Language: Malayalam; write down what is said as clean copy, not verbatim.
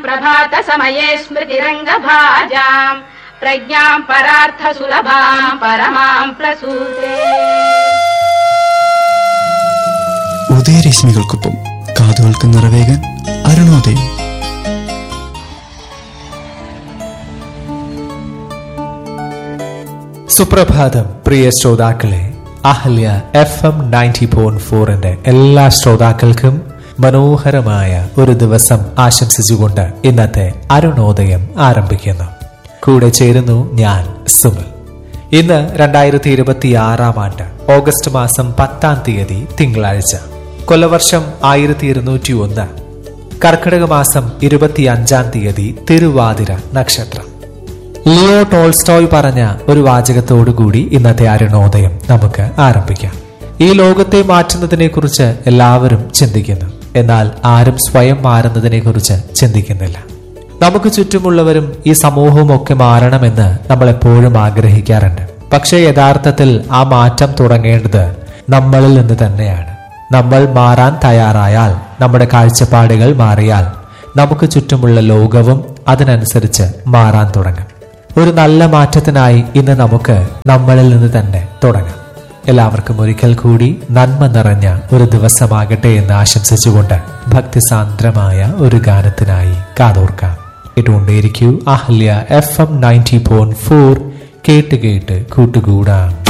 പ്രഭാത സമയേ സ്മൃതിരംഗഭാജാം പ്രജ്ഞാം പരാർത്ഥ സുലഭാം പരമാം പ്രസൂതേ. ഉദയരശ്മികൾക്കൊപ്പം കാതുകൾക്ക് നിറവേകാൻ അരുണോദയം. സുപ്രഭാതം പ്രിയ ശ്രോതാക്കളെ. അഹല്യ FM 90.4 എല്ലാ ശ്രോതാക്കൾക്കും മനോഹരമായ ഒരു ദിവസം ആശംസിച്ചുകൊണ്ട് ഇന്നത്തെ അരുണോദയം ആരംഭിക്കുന്നു. കൂടെ ചേരുന്നു ഞാൻ സുമൽ. ഇന്ന് 2026 ഓഗസ്റ്റ് മാസം 10 തിങ്കളാഴ്ച. കൊല്ലവർഷം 1201. കർക്കിടക മാസം 25 തിരുവാതിര നക്ഷത്രം. ലിയോ ടോൾസ്റ്റോയ് പറഞ്ഞ ഒരു വാചകത്തോടുകൂടി ഇന്നത്തെ അരുണോദയം നമുക്ക് ആരംഭിക്കാം. ഈ ലോകത്തെ മാറ്റുന്നതിനെ കുറിച്ച് എല്ലാവരും ചിന്തിക്കുന്നു, എന്നാൽ ആരും സ്വയം മാറുന്നതിനെ കുറിച്ച് ചിന്തിക്കുന്നില്ല. നമുക്ക് ചുറ്റുമുള്ളവരും ഈ സമൂഹവും ഒക്കെ മാറണമെന്ന് നമ്മൾ എപ്പോഴും ആഗ്രഹിക്കാറുണ്ട്. പക്ഷേ യഥാർത്ഥത്തിൽ ആ മാറ്റം തുടങ്ങേണ്ടത് നമ്മളിൽ നിന്ന് തന്നെയാണ്. നമ്മൾ മാറാൻ തയ്യാറായാൽ, നമ്മുടെ കാഴ്ചപ്പാടുകൾ മാറിയാൽ, നമുക്ക് ചുറ്റുമുള്ള ലോകവും അതിനനുസരിച്ച് മാറാൻ തുടങ്ങും. ഒരു നല്ല മാറ്റത്തിനായി ഇന്ന് നമുക്ക് നമ്മളിൽ നിന്ന് തന്നെ തുടങ്ങാം. എല്ലാവർക്കും ഒരിക്കൽ കൂടി നന്മ നിറഞ്ഞ ഒരു ദിവസമാകട്ടെ എന്ന് ആശംസിച്ചുകൊണ്ട് ഭക്തിസാന്ദ്രമായ ഒരു ഗാനത്തിനായി കാതോർക്കാം. കേട്ടുകൊണ്ടേയിരിക്കൂ അഹല്യ FM 90.4. കേട്ട് കേട്ട് കൂട്ടുകൂടാം.